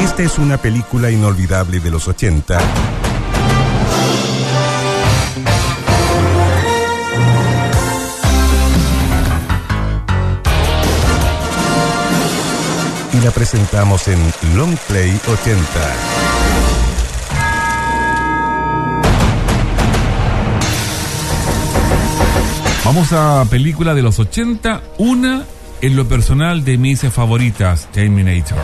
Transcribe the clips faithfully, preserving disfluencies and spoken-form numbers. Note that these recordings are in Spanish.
Esta es una película inolvidable de los ochenta. Y la presentamos en Long Play ochenta. Vamos a película de los ochenta, una en lo personal de mis favoritas, Terminator.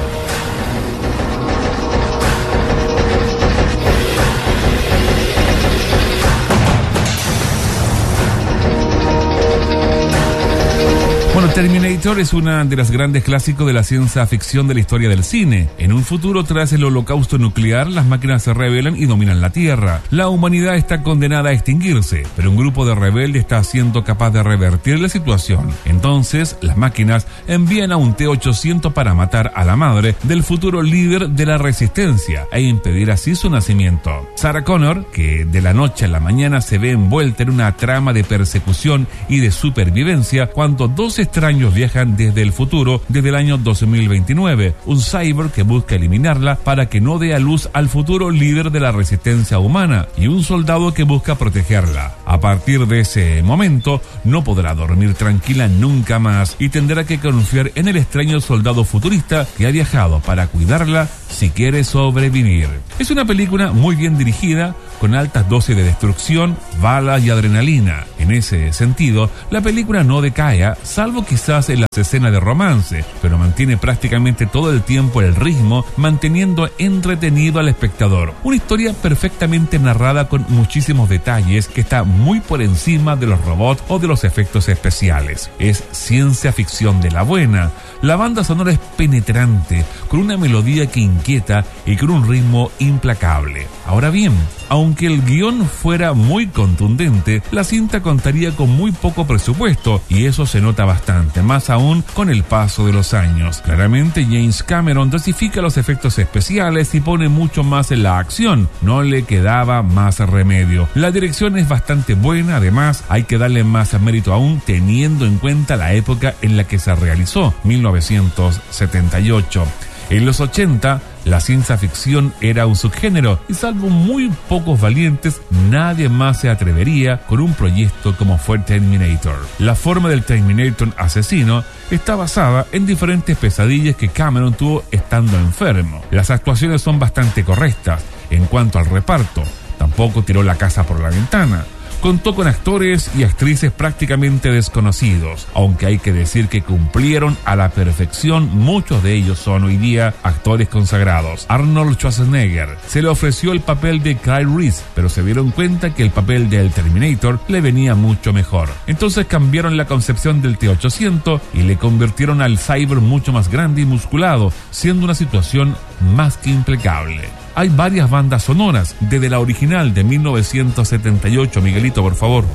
Bueno, Terminator es una de las grandes clásicos de la ciencia ficción de la historia del cine. En un futuro tras el holocausto nuclear, las máquinas se rebelan y dominan la Tierra. La humanidad está condenada a extinguirse, pero un grupo de rebeldes está siendo capaz de revertir la situación. Entonces, las máquinas envían a un T ochocientos para matar a la madre del futuro líder de la resistencia e impedir así su nacimiento. Sarah Connor, que de la noche a la mañana se ve envuelta en una trama de persecución y de supervivencia cuando dos extraños viajan desde el futuro desde el año dos mil veintinueve, un cyborg que busca eliminarla para que no dé a luz al futuro líder de la resistencia humana y un soldado que busca protegerla. A partir de ese momento no podrá dormir tranquila nunca más y tendrá que confiar en el extraño soldado futurista que ha viajado para cuidarla si quiere sobrevivir. Es una película muy bien dirigida, con altas dosis de destrucción, balas y adrenalina. En ese sentido, la película no decae, salvo quizás en las escenas de romance, pero mantiene prácticamente todo el tiempo el ritmo, manteniendo entretenido al espectador. Una historia perfectamente narrada con muchísimos detalles que está muy por encima de los robots o de los efectos especiales. Es ciencia ficción de la buena. La banda sonora es penetrante, con una melodía que inquieta y con un ritmo implacable. Ahora bien, aunque el guión fuera muy contundente, la cinta contaría con muy poco presupuesto y eso se nota bastante, más aún con el paso de los años. Claramente James Cameron dosifica los efectos especiales y pone mucho más en la acción, no le quedaba más remedio. La dirección es bastante buena, además hay que darle más mérito aún teniendo en cuenta la época en la que se realizó, mil novecientos setenta y ocho. En los ochenta, la ciencia ficción era un subgénero y salvo muy pocos valientes, nadie más se atrevería con un proyecto como fue Terminator. La forma del Terminator asesino está basada en diferentes pesadillas que Cameron tuvo estando enfermo. Las actuaciones son bastante correctas. En cuanto al reparto, tampoco tiró la casa por la ventana. Contó con actores y actrices prácticamente desconocidos, aunque hay que decir que cumplieron a la perfección. Muchos de ellos son hoy día actores consagrados. Arnold Schwarzenegger se le ofreció el papel de Kyle Reese, pero se dieron cuenta que el papel del Terminator le venía mucho mejor. Entonces cambiaron la concepción del T ochocientos y le convirtieron al cyborg mucho más grande y musculado, siendo una situación más que impecable. Hay varias bandas sonoras, desde la original de mil novecientos setenta y ocho, Miguelito, por favor.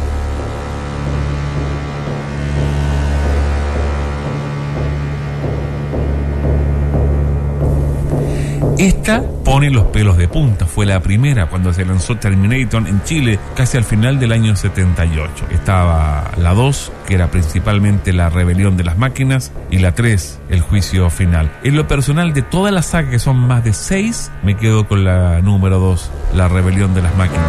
Esta pone los pelos de punta, fue la primera cuando se lanzó Terminator en Chile, casi al final del año setenta y ocho. Estaba la dos, que era principalmente la rebelión de las máquinas, y la tres, el juicio final. En lo personal, de toda la saga, que son más de seis, me quedo con la número dos, la rebelión de las máquinas.